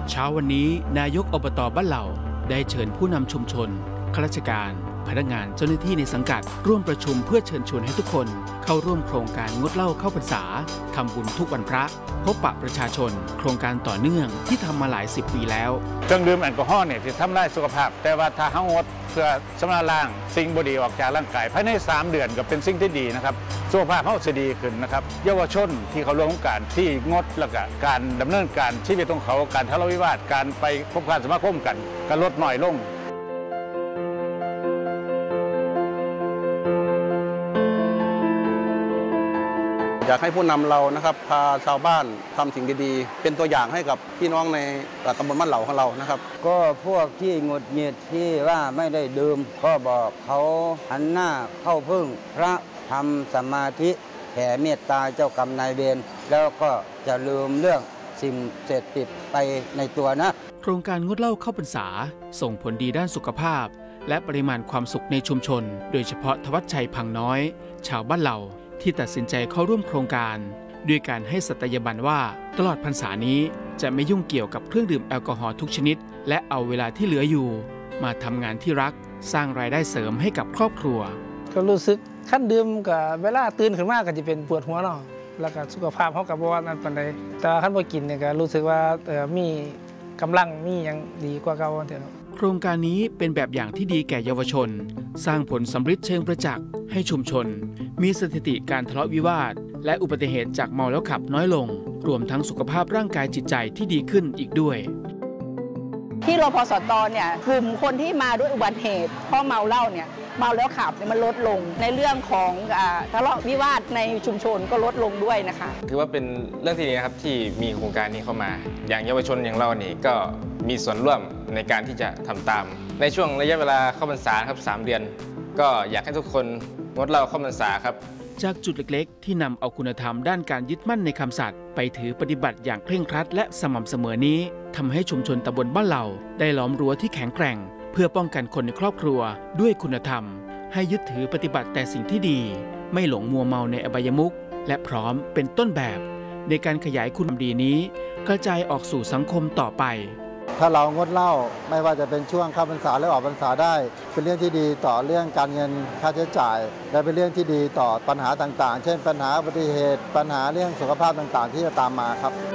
เช้าวันนี้นายกอบต.บ้านเหล่าได้เชิญผู้นำชุมชนข้าราชการพนักงานเจ้าหน้าที่ในสังกัดร่วมประชุมเพื่อเชิญชวนให้ทุกคนเข้าร่วมโครงการงดเหล้าเข้าพรรษาทำบุญทุกวันพระพบปะประชาชนโครงการต่อเนื่องที่ทำมาหลาย10 ปีแล้วเครื่องดื่มแอลกอฮอล์เนี่ยที่ทำลายสุขภาพแต่ว่าถ้าเฮางดเพื่อชำระล้างสิ่งบ่ดีออกจากร่างกายภายใน3 เดือนก็เป็นสิ่งที่ดีนะครับสุขภาพเฮาจะดีขึ้นนะครับเยาวชนที่เขาร่วมการที่งดแล้วก็การดำเนินการชีวิตของเขาการทะเลาะวิวาทการไปพบปะสมาคมกันก็ลดน้อยลงอยากให้ผู้นำเรานะครับพาชาวบ้านทำสิ่งดีๆเป็นตัวอย่างให้กับพี่น้องในตำบลบ้านเหล่าของเรานะครับก็พวกที่หงุดหงิดที่ว่าไม่ได้ดื่มก็บอกเขาหันหน้าเข้าพึ่งพระทำสมาธิแผ่เมตตาเจ้ากรรมนายเวรแล้วก็จะลืมเรื่องสิ่งเสพติดไปในตัวนะโครงการงดเหล้าเข้าพรรษาส่งผลดีด้านสุขภาพและปริมาณความสุขในชุมชนโดยเฉพาะทวัชชัยพังน้อยชาวบ้านเหล่าที่ตัดสินใจเข้าร่วมโครงการด้วยการให้สัตยาบันว่าตลอดพรรษานี้จะไม่ยุ่งเกี่ยวกับเครื่องดื่มแอลกอฮอล์ทุกชนิดและเอาเวลาที่เหลืออยู่มาทำงานที่รักสร้างรายได้เสริมให้กับครอบครัวก็รู้สึกขั้นดื่มกับเวลาตื่นขึ้นมาก็จะเป็นปวดหัวเนาะแล้วก็สุขภาพเขากับว่านั้นปานใดแต่ขั้นพอกินเนี่ยก็รู้สึกว่ามีกำลังมีอย่างดีกว่าเก่าเถอะโครงการนี้เป็นแบบอย่างที่ดีแก่เยาวชนสร้างผลสำฤทธิ์เชิงประจักษ์ให้ชุมชนมีสถิติการทะเลาะวิวาทและอุบัติเหตุจากเมาแล้วขับน้อยลงรวมทั้งสุขภาพร่างกายจิตใจที่ดีขึ้นอีกด้วยที่รพสตเนี่ยกลุ่มคนที่มาด้วยอุบัติเหตุเพราะเมาเหล้าเนี่ยเมาแล้วขับมันลดลงในเรื่องของทะเลาะวิวาทในชุมชนก็ลดลงด้วยนะคะถือว่าเป็นเรื่องที่ดีนะครับที่มีโครงการนี้เข้ามาอย่างเยาวชนอย่างเรานี่ก็มีส่วนร่วมในการที่จะทำตามในช่วงระยะเวลาเข้าพรรษาครับ3 เดือนก็อยากให้ทุกคนงดเหล้าเข้าพรรษาครับจากจุดเล็กๆที่นำเอาคุณธรรมด้านการยึดมั่นในคำสัตย์ไปถือปฏิบัติอย่างเคร่งครัดและสม่ำเสมอนี้ทำให้ชุมชนตำบลบ้านเหล่าได้ล้อมรั้วที่แข็งแกร่งเพื่อป้องกันคนในครอบครัวด้วยคุณธรรมให้ยึดถือปฏิบัติแต่สิ่งที่ดีไม่หลงมัวเมาในอบายมุขและพร้อมเป็นต้นแบบในการขยายคุณธรรมดีนี้กระจายออกสู่สังคมต่อไปถ้าเรางดเหล้าไม่ว่าจะเป็นช่วงเข้าพรรษาหรือออกพรรษาได้เป็นเรื่องที่ดีต่อเรื่องการเงินค่าใช้จ่ายและเป็นเรื่องที่ดีต่อปัญหาต่างๆเช่นปัญหาอุบัติเหตุปัญหาเรื่องสุขภาพต่างๆที่จะตามมาครับ